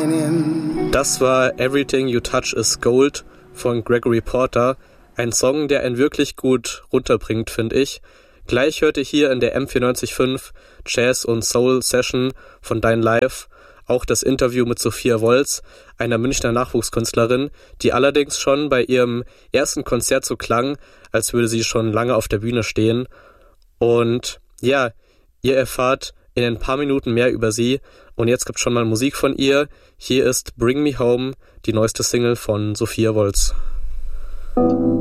shining. Das war Everything You Touch Is Gold von Gregory Porter. Ein Song, der einen wirklich gut runterbringt, finde ich. Gleich hört ihr hier in der M94.5 Jazz- und Soul-Session von Dein Live auch das Interview mit Sophia Wolz, einer Münchner Nachwuchskünstlerin, die allerdings schon bei ihrem ersten Konzert so klang, als würde sie schon lange auf der Bühne stehen. Und ja, ihr erfahrt in ein paar Minuten mehr über sie. Und jetzt gibt's schon mal Musik von ihr. Hier ist Bring Me Home, die neueste Single von Sophia Wolz.